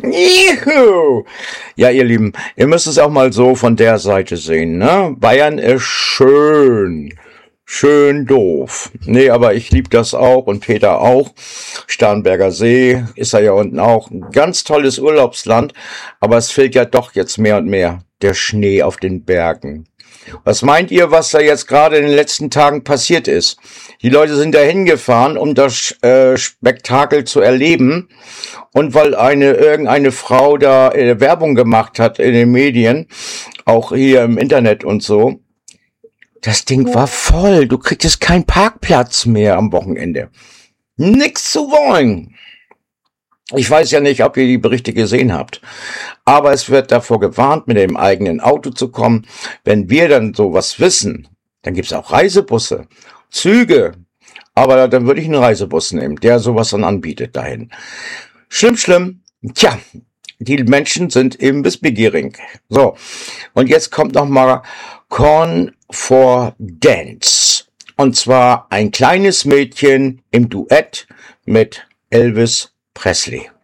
Juhu. Ja, ihr Lieben, ihr müsst es auch mal so von der Seite sehen, ne? Bayern ist schön. Schön doof. Nee, aber ich lieb das auch und Peter auch. Starnberger See ist ja unten auch ein ganz tolles Urlaubsland, aber es fehlt ja doch jetzt mehr und mehr der Schnee auf den Bergen. Was meint ihr, was da jetzt gerade in den letzten Tagen passiert ist? Die Leute sind da hingefahren, um das Spektakel zu erleben. Und weil irgendeine Frau da Werbung gemacht hat in den Medien, auch hier im Internet und so, das Ding war voll. Du kriegst keinen Parkplatz mehr am Wochenende. Nix zu wollen. Ich weiß ja nicht, ob ihr die Berichte gesehen habt, aber es wird davor gewarnt, mit dem eigenen Auto zu kommen. Wenn wir dann sowas wissen, dann gibt's auch Reisebusse, Züge, aber dann würde ich einen Reisebus nehmen, der sowas dann anbietet dahin. Schlimm, schlimm. Tja, die Menschen sind eben wissbegierig. So, und jetzt kommt noch mal Corn for Dance. Und zwar ein kleines Mädchen im Duett mit Elvis Presley.